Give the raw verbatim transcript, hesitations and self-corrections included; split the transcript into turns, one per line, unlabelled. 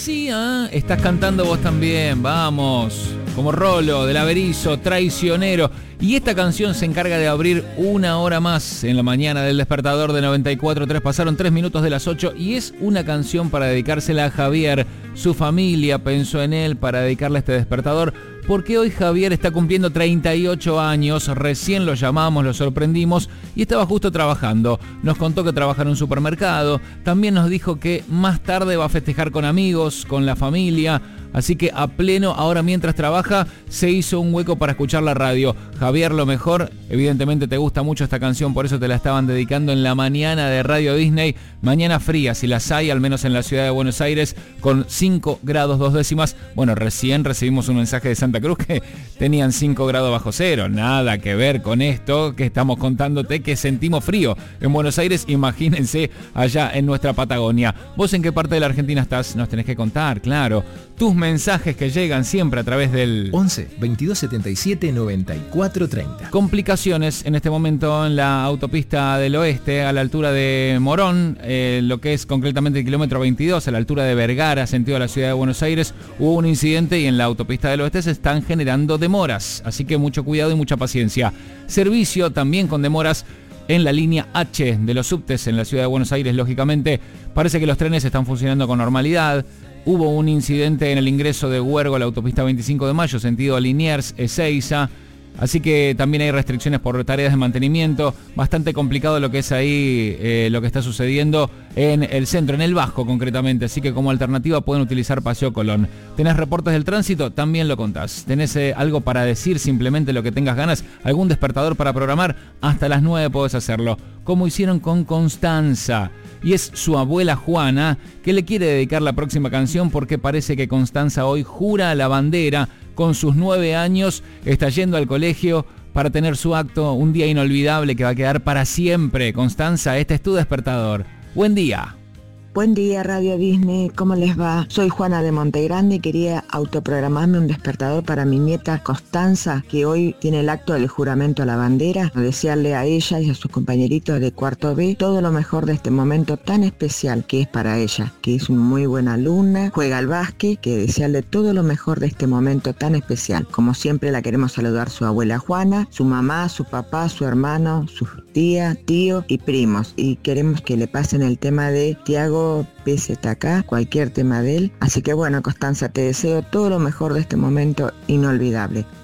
Sí, ¿eh? Estás cantando vos también, vamos. Como Rolo, del Averizo, Traicionero. Y esta canción se encarga de abrir una hora más en la mañana del despertador de noventa y cuatro punto tres. Pasaron tres minutos de las ocho y es una canción para dedicársela a Javier. Su familia pensó en él para dedicarle este despertador, porque hoy Javier está cumpliendo treinta y ocho años, recién lo llamamos, lo sorprendimos y estaba justo trabajando. Nos contó que trabaja en un supermercado, también nos dijo que más tarde va a festejar con amigos, con la familia, así que a pleno, ahora mientras trabaja, se hizo un hueco para escuchar la radio. Javier, lo mejor, evidentemente te gusta mucho esta canción, por eso te la estaban dedicando en la mañana de Radio Disney. Mañana fría, si las hay, al menos en la ciudad de Buenos Aires, con cinco grados dos décimas. Bueno, recién recibimos un mensaje de Santa Cruz que tenían cinco grados bajo cero. Nada que ver con esto que estamos contándote, que sentimos frío en Buenos Aires. Imagínense allá en nuestra Patagonia. ¿Vos en qué parte de la Argentina estás? Nos tenés que contar, claro. Tus mensajes que llegan siempre a través del
once, veintidós setenta y siete, noventa y cuatro treinta.
Complicaciones en este momento en la autopista del oeste, a la altura de Morón, eh, lo que es concretamente el kilómetro veintidós, a la altura de Vergara, sentido a la ciudad de Buenos Aires. Hubo un incidente y en la autopista del oeste se están generando demoras, así que mucho cuidado y mucha paciencia. Servicio también con demoras en la línea H de los subtes en la ciudad de Buenos Aires, lógicamente. Parece que los trenes están funcionando con normalidad. Hubo un incidente en el ingreso de Huergo a la autopista veinticinco de mayo, sentido a Liniers, Ezeiza. Así que también hay restricciones por tareas de mantenimiento. Bastante complicado lo que es ahí, eh, lo que está sucediendo en el centro, en el Bajo concretamente. Así que como alternativa pueden utilizar Paseo Colón. ¿Tenés reportes del tránsito? También lo contás. ¿Tenés eh, algo para decir? Simplemente lo que tengas ganas. ¿Algún despertador para programar? Hasta las nueve podés hacerlo. Como hicieron con Constanza. Y es su abuela Juana que le quiere dedicar la próxima canción, porque parece que Constanza hoy jura la bandera. Con sus nueve años está yendo al colegio para tener su acto, un día inolvidable que va a quedar para siempre. Constanza, este es tu despertador. Buen día.
Buen día, Radio Disney, ¿cómo les va? Soy Juana de Montegrande y quería autoprogramarme un despertador para mi nieta Constanza, que hoy tiene el acto del juramento a la bandera. Desearle a ella y a sus compañeritos de cuarto B todo lo mejor de este momento tan especial que es para ella, que es una muy buena alumna, juega al básquet, que desearle todo lo mejor de este momento tan especial. Como siempre la queremos saludar su abuela Juana, su mamá, su papá, su hermano, su tía, tío y primos. Y queremos que le pasen el tema de Tiago P Z K, cualquier tema de él. Así que bueno, Constanza, te deseo todo lo mejor de este momento inolvidable.